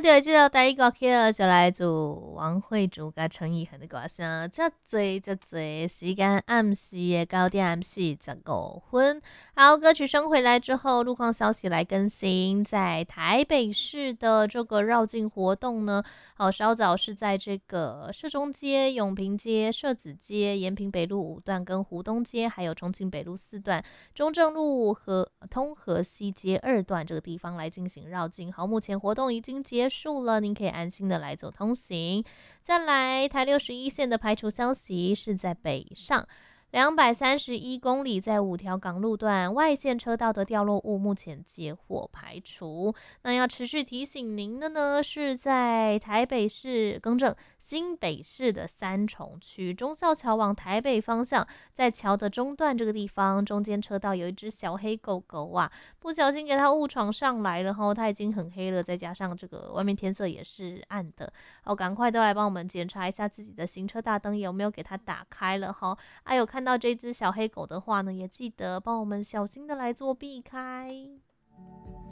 到这首第一歌曲就来自王慧竹甲陈意涵的歌声，遮多，时间暗时的9:45。好，歌曲声回来之后，路况消息来更新，在台北市的这个绕境活动呢，稍早是在这个社中街、永平街、社子街、延平北路5段跟湖东街，还有重庆北路4段、中正路和通河西街2段这个地方来进行绕境。好，目前活动已经结束了，您可以安心的来走通行。再来，台61线的排除消息是在北上。231公里，在5条港路段外线车道的掉落物目前接获排除。那要持续提醒您的呢，是在台北市新北市的三重区忠孝桥往台北方向，在桥的中段这个地方，中间车道有一只小黑狗狗啊，不小心给它误闯上来了吼，它已经很黑了，再加上这个外面天色也是暗的，赶快都来帮我们检查一下自己的行车大灯有没有给它打开了吼。有看到这只小黑狗的话呢，也记得帮我们小心的来做避开。